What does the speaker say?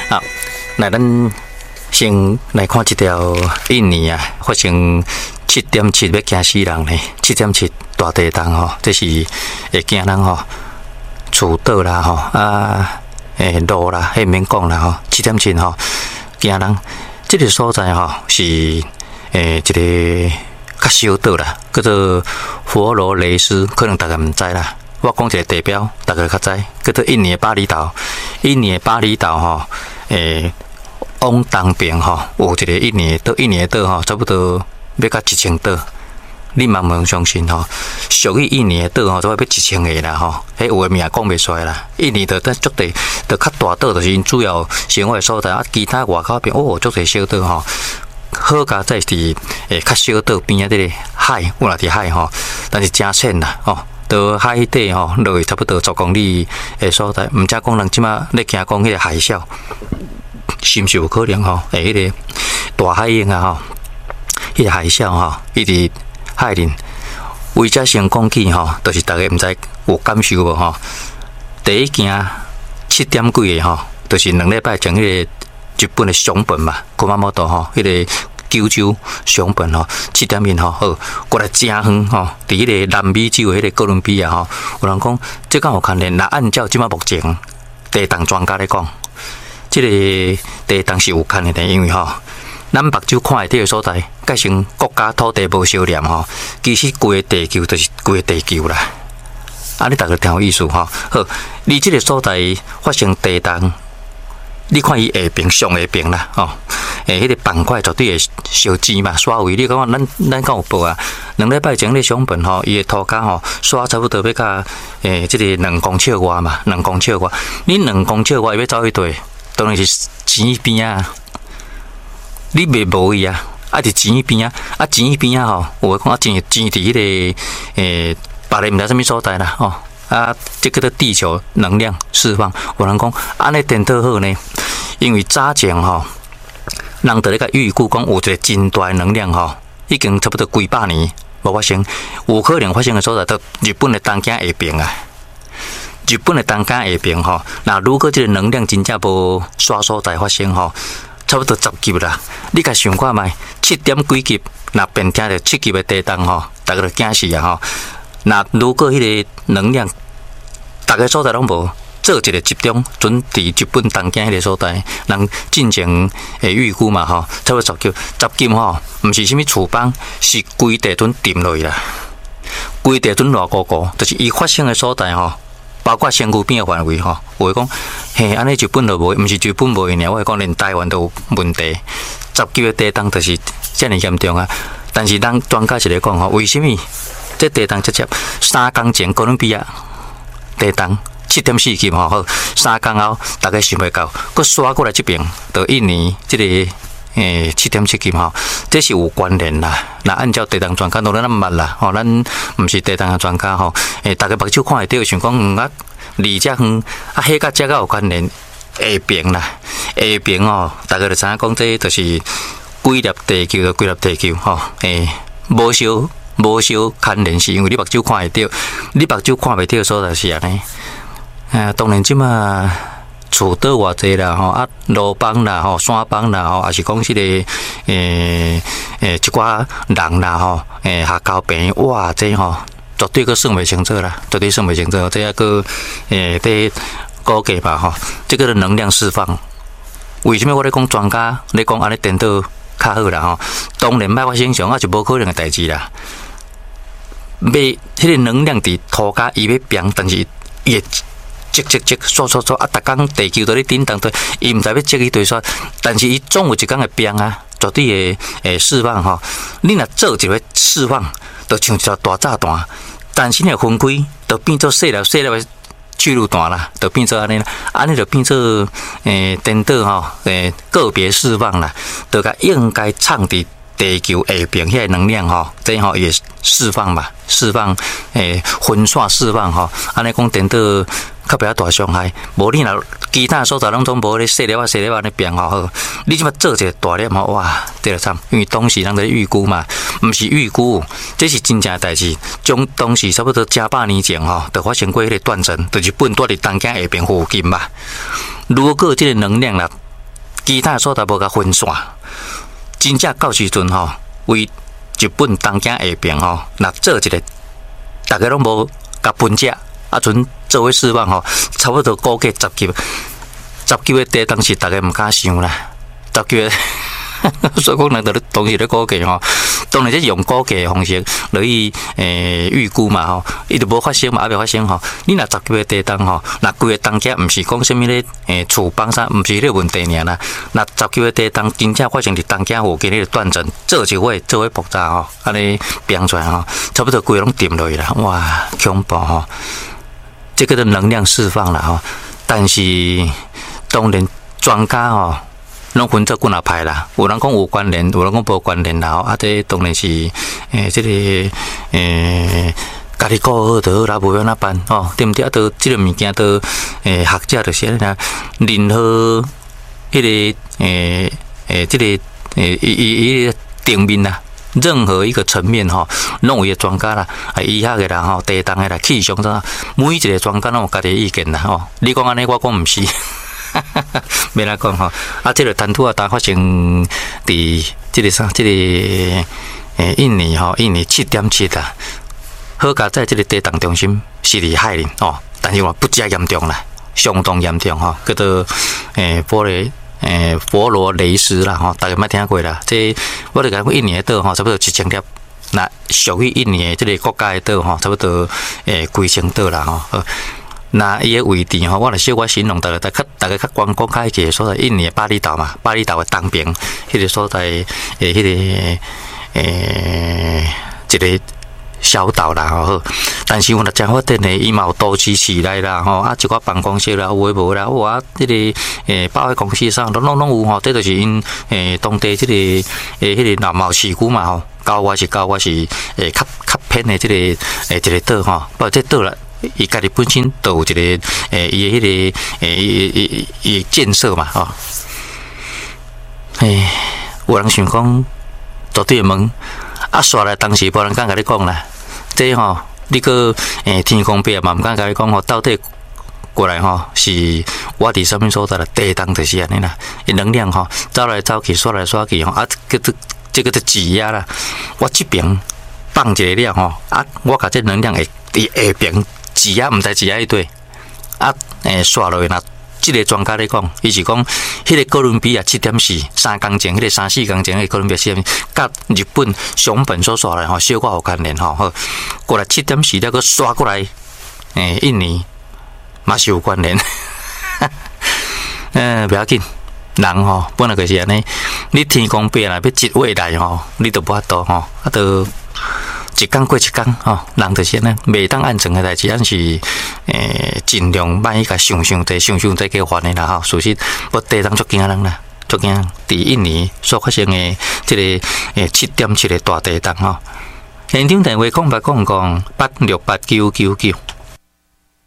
好，那咱先来看一条印尼啊，发生7.7要惊死人呢，7.7大地震吼，这是会惊人吼，厝倒啦吼路啦，迄免讲啦吼，7.7吼惊人。这个所在吼是一个较小岛啦，叫做佛罗雷斯，可能大家唔知啦。我讲一个地标，大家较知，叫做印尼的巴厘岛。印尼的巴厘岛吼，往东边吼有一个印尼的岛吼，差不多要到1000岛。你嘛唔相信吼？属于印尼的岛吼，都要1000个啦吼。迄有诶名讲袂出来啦。印尼的但足地，就较大岛，就是因主要生活所在。啊，其他外口边足地小岛吼。好佳在是较小岛边啊，这个海，有啦伫海吼，但是真浅啦吼。到海底吼，落去差不多10公里的所在，毋则讲人即马咧惊讲迄个海啸，是毋是有可能吼？迄个大海鹰啊吼，迄个海啸吼，伊伫海面，为遮先讲起吼，就是大家毋知有感受无吼？第一件7点几个吼，就是2礼拜前迄个日本的熊本嘛，库马摩多吼，迄个。九州熊本吼，7点面吼，好过来真远吼，伫迄个南美洲的迄个哥伦比亚吼，有人讲这敢有可能？那按照即马目前地动专家来讲，这个地动是有可能的，因为吼，咱目睭看会到的所在，改成国家土地无相连吼，其实规个地球就是规个地球啦。啊，你大家听有意思吼？好，你这个所在发生地动。你看伊下边上下边啦，吼，迄个板块绝对会烧钱嘛，刷位。你讲咱敢有报啊？2礼拜前咧熊本吼，伊个土骹吼刷差不多要甲即个2公尺外嘛，2公尺外。你2公尺外要走去对，当然是钱边啊。你袂无伊啊，啊伫钱边啊，啊钱边啊吼，有诶讲啊钱伫迄个别个毋知啥物所在啦，吼。啊，这个的地球能量释放，有人讲安尼颠倒好呢，因为早前吼，人伫咧甲预估讲有一个真大能量吼，已经差不多几百年无发生，有可能发生的所在到日本的东京下边啊。日本的东京下边吼，那如果这个能量真正无刷所在发生吼，差不多10级啦。你甲想看觅7点几级，那变听着7级的地震吼，大家就惊死啊吼。那如果迄个能量，大家所在拢无做一个集中，准伫日本东京迄个所在，人进行预估嘛吼，差不多10级吼，毋是啥物厝邦，是规地墩沉落去啦，规地墩热糊糊，就是伊发生的所在吼，包括身躯边的范围吼，有诶讲，嘿，安尼日本就无，毋是日本无尔，我会讲连台湾都有问题，10级的地震就是遮尔严重啊。但是咱专家是咧讲吼，为什么？这地震直接3天前哥伦比亚地震7.4级吼，好3天后大家想袂到，佮刷过来这边到印尼这个7.7级吼，这是有关联啦。那按照地震专家都咧那么啦，吼，咱毋是地震专家吼，大家目睭看会到，想讲啊离遮远啊，迄甲遮个有关联下边啦，下边哦，大家就知影讲这就是几粒地球就几粒地球吼，无相牵连，是因为你目睭看会到，你目睭看袂到所在是安尼。当然即马厝倒偌济啦吼，啊路崩啦吼，山崩啦吼，也是讲是个一寡人啦吼，下交病哇，这吼绝对个算袂清楚啦，绝对算袂清楚，这一个在估计吧吼，这个能量释放，为什么我咧讲专家咧讲安尼颠倒较好啦吼？当然莫发生上啊，就无可能嘅代志啦。迄个能量伫土骹伊要变，但是伊会积刷啊！逐工地球在咧震动对，伊毋知要积一堆刷，但是伊总有一天会变啊，绝对会释放吼。你若做一个释放，就像一条大炸弹，但是你若分开，就变做细粒的去路弹啦，就变做安尼啦，安尼就变做颠倒吼，个别释放啦，就甲应该藏伫地球下边遐能量吼，这吼也释放嘛，释放分散释放吼，安尼讲颠倒较袂大伤害。无你若其他所在拢总无咧细粒安尼变吼好，你即马做一个大粒吼，哇，这就惨，因为当时人在预估嘛，毋是预估，这是真正的代志。从当时差不多正百年前吼，就发生过迄个断层，就是日本住伫东京下边附近嘛。如果这个能量啦其他所在无甲分散，真正到时阵吼，为日本东京下边吼，若做一个，大家拢无甲分食，阵做伙释放吼，差不多估计10级的地当时大家毋敢想啦，10级的。所以讲，人哋当时咧估计吼，当然即用估计的方式来预估嘛吼，伊就无发生嘛，还未发生吼。你若10级的地震吼，若规个东家毋是讲啥物咧厝帮啥，毋是迄个问题尔啦。若10级的地震真正发生伫东家附近迄个断层，做一位爆炸吼，安尼变出来吼，差不多规个拢沉落去啦，哇，恐怖吼！这个的能量释放了吼，但是当然专家吼。拢分做几啊派啦，有人讲有关联，有人讲无关联啦。啊，这当然是这个家己顾好就好啦，无要哪办哦，对毋对？啊，都这个物件都学者就是安尼啦，任何迄个这个伊顶面啦。任何一个层面吼，拢有一个专家啦，医学的啦吼，地动的啦，气象啥，每一个专家拢有家己意见啦吼。你讲安尼，我讲毋是。免来讲吼，这个滩涂啊，发生伫这个印尼吼，印尼7.7啊，好佳在这个地震中心是伫海里哦，但是话不加严重啦，相当严重吼，叫做佛罗雷斯啦吼，大家捌听过啦。这我哋讲印尼的岛吼，差不多1000粒，那属于印尼的这个国家的岛吼，差不多几千岛啦吼。那伊个位置吼，我来小可形容大家较观光开嘅所在，印尼巴厘岛嘛，巴厘岛嘅东边，迄个所在迄个一个小岛啦吼。但是我若真发展呢，伊嘛有都市起来啦吼，一寡办公室啦，有诶无啦，哇，迄个百货公司啥，拢有吼，这就是因当地即个迄个贸市区嘛吼，郊外是较偏的即个一个岛吼，不过这岛啦。伊家己本身都有一个伊迄个伊建设嘛吼，有人想讲绝对门煞来当时无人敢甲你讲啦，这吼你个天公伯嘛毋敢甲你讲吼，到底过来吼是我伫什么所在啦？地动就是安尼啦，伊能量吼走来走去，刷来刷去吼，这个挤压啦，我这边放一个了吼，我甲这能量会伫下边。挤压毋知挤压一堆，刷落去啦。这个专家咧讲，伊是讲，迄个哥伦比亚7.43公前，迄个3-4公前，迄个哥伦比亚7.4，甲日本熊本所刷来吼，小可有关联吼。好，过来7.4了，个刷过来，印尼嘛是有关联。不要紧，人吼本来就是安尼，你天公伯啦要一位来吼，你都无法度吼，都。一天过一天吼，人就是安尼，袂当按正诶代志，咱是尽量莫去甲想济加烦诶啦吼。事实我地动足惊人啦，足惊。伫印尼所发生诶即个7.7诶大地震吼，现场电话0800868999。